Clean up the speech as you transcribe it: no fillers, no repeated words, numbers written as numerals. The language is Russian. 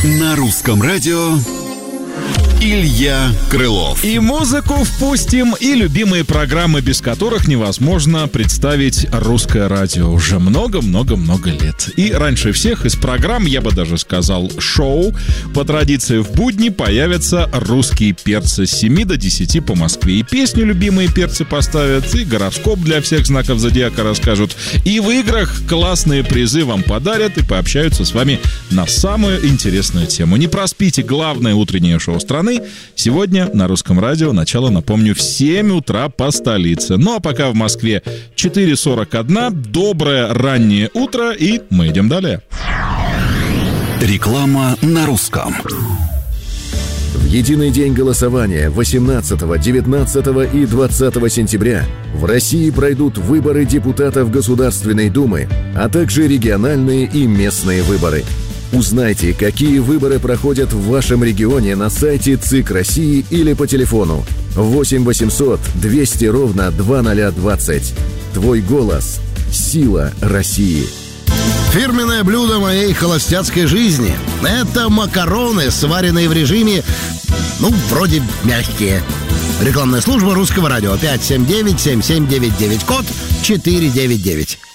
На русском радио Илья Крылов. И музыку впустим, и любимые программы, без которых невозможно представить русское радио уже много-много-много лет. И раньше всех из программ, я бы даже сказал, шоу, по традиции в будни появятся русские перцы с 7 до 10 по Москве. И песни любимые перцы поставят, и гороскоп для всех знаков зодиака расскажут, и в играх классные призы вам подарят и пообщаются с вами на самую интересную тему. Не проспите главное утреннее шоу страны. Сегодня на русском радио, начало, напомню, в 7 утра по столице. Ну а пока в Москве 4:41, доброе раннее утро, и мы идем далее. Реклама на русском. В единый день голосования 18, 19 и 20 сентября в России пройдут выборы депутатов Государственной Думы, а также региональные и местные выборы. Узнайте, какие выборы проходят в вашем регионе на сайте ЦИК России или по телефону 8 800 200 ровно 2020. Твой голос – сила России. Фирменное блюдо моей холостяцкой жизни – это макароны, сваренные в режиме, вроде мягкие. Рекламная служба Русского радио 579-7799, код 499.